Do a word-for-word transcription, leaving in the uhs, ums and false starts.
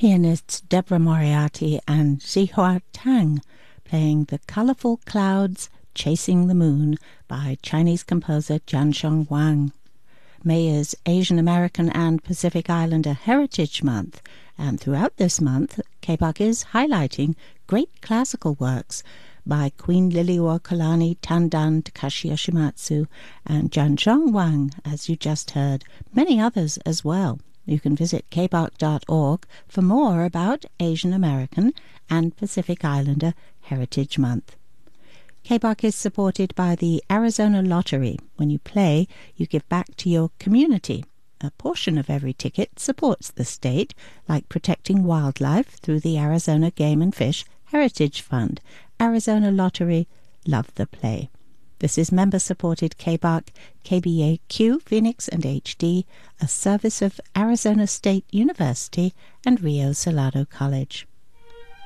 pianists Deborah Moriarty and Zihua Tang playing The Colorful Clouds Chasing the Moon by Chinese composer Jiansheng Wang. May is Asian American and Pacific Islander Heritage Month, and throughout this month, K B O C is highlighting great classical works by Queen Liliuo Kalani, Tandan Takashi Yoshimatsu, and Jiansheng Wang, as you just heard, many others as well. You can visit k b o c dot org for more about Asian American and Pacific Islander Heritage Month. K B O C is supported by the Arizona Lottery. When you play, you give back to your community. A portion of every ticket supports the state, like protecting wildlife through the Arizona Game and Fish Heritage Fund. Arizona Lottery, love the play. This is member-supported K B O C, K B A Q, Phoenix and H D, a service of Arizona State University and Rio Salado College.